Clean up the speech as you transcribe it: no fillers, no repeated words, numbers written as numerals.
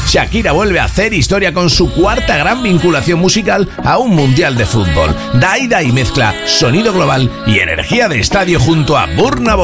Shakira vuelve a hacer historia con su cuarta gran vinculación musical a un mundial de fútbol. Daida y mezcla sonido global y energía de estadio junto a Burna Boy.